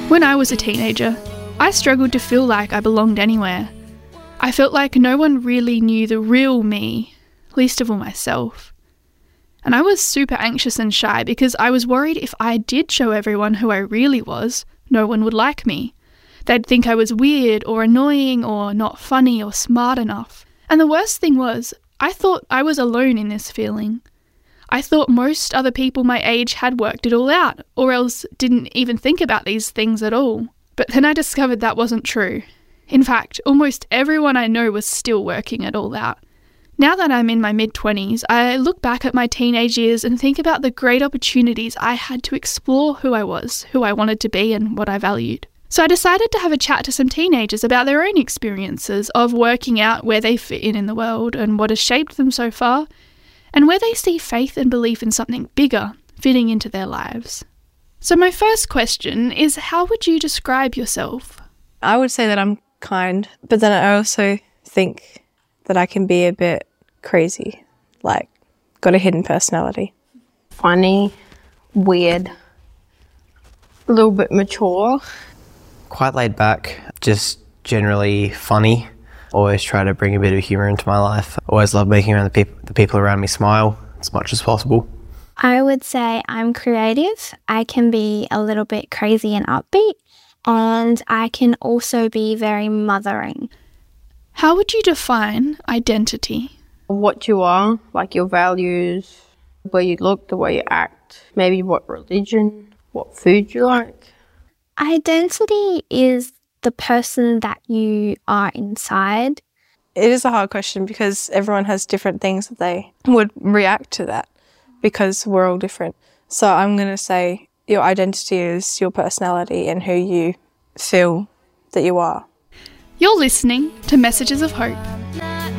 When I was a teenager, I struggled to feel like I belonged anywhere. I felt like no one really knew the real me, least of all myself. And I was super anxious and shy because I was worried if I did show everyone who I really was, no one would like me. They'd think I was weird or annoying or not funny or smart enough. And the worst thing was, I thought I was alone in this feeling. I thought most other people my age had worked it all out, or else didn't even think about these things at all. But then I discovered that wasn't true. In fact, almost everyone I know was still working it all out. Now that I'm in my mid-20s, I look back at my teenage years and think about the great opportunities I had to explore who I was, who I wanted to be, and what I valued. So I decided to have a chat to some teenagers about their own experiences of working out where they fit in the world and what has shaped them so far, and where they see faith and belief in something bigger fitting into their lives. So my first question is, how would you describe yourself? I would say that I'm kind, but then I also think that I can be a bit crazy, like got a hidden personality. Funny, weird, a little bit mature. Quite laid back, just generally funny. Always try to bring a bit of humour into my life. Always love making the people around me smile as much as possible. I would say I'm creative. I can be a little bit crazy and upbeat, and I can also be very mothering. How would you define identity? What you are, like your values, where you look, the way you act, maybe what religion, what food you like. Identity is the person that you are inside. It is a hard question because everyone has different things that they would react to that because we're all different. So I'm going to say your identity is your personality and who you feel that you are. You're listening to Messages of Hope.